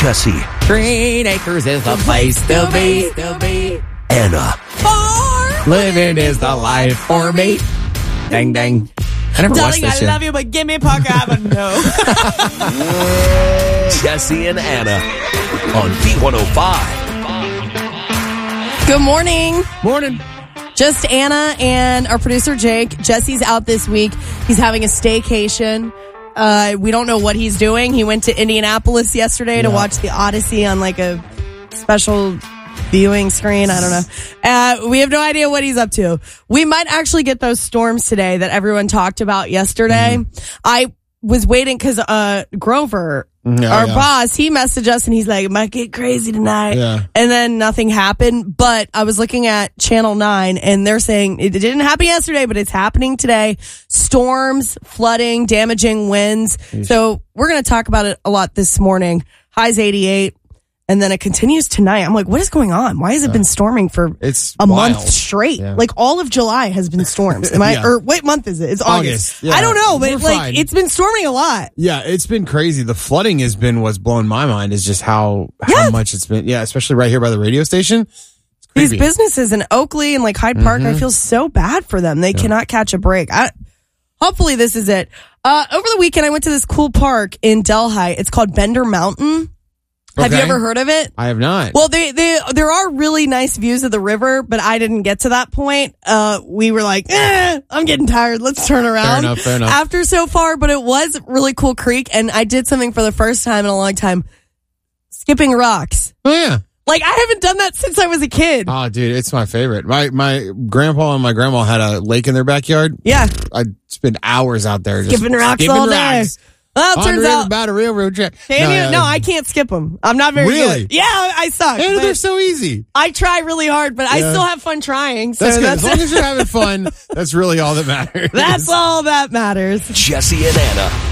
Jesse. 3 acres is the place to be. Anna. Living is the life for me. Dang, dang. I never watched Darling, that I shit. love you, but give me Parker Avenue. Jesse and Anna on B105. Good morning. Morning. Just Anna and our producer Jake. Jesse's out this week. He's having a staycation. We don't know what he's doing. He went to Indianapolis yesterday to watch the Odyssey on like a special viewing screen. I don't know. We have no idea what he's up to. We might actually get those storms today that everyone talked about yesterday. I was waiting because Grover, our boss, he messaged us and he's like, it might get crazy tonight. Yeah. And then nothing happened. But I was looking at Channel 9 and they're saying it didn't happen yesterday, but it's happening today. Storms, flooding, damaging winds. So we're going to talk about it a lot this morning. Highs 88. And then it continues tonight. I'm like, what is going on? Why has it been storming for It's a wild. month straight? Yeah. Like all of July has been storms. Am I? Yeah. Or what month is it? It's August. Yeah. I don't know, but We're like fine. it's been storming a lot. Yeah, it's been crazy. The flooding has been what's blowing my mind is just how much it's been. Yeah, especially right here by the radio station. It's These creepy. businesses in Oakley and like Hyde Park, I feel so bad for them. They cannot catch a break. Hopefully this is it. Over the weekend, I went to this cool park in Delhi. It's called Bender Mountain. Have you Okay. ever heard of it? I have not. Well, there are really nice views of the river, but I didn't get to that point. We were like, I'm getting tired. Let's turn around. Fair enough. After so far, but it was really cool creek, and I did something for the first time in a long time, skipping rocks. Oh, yeah. Like, I haven't done that since I was a kid. Oh, dude, it's my favorite. My grandpa and my grandma had a lake in their backyard. Yeah. I'd spend hours out there just Skipping rocks all day. rocks. Well, it turns out, about a railroad track. no, I can't skip them. I'm not very Really? good. Yeah, I suck. And but they're so easy. I try really hard, but I Yeah. still have fun trying. So That's good. As that's, long as you're having fun, that's really all that matters. that's all that matters. Jesse and Anna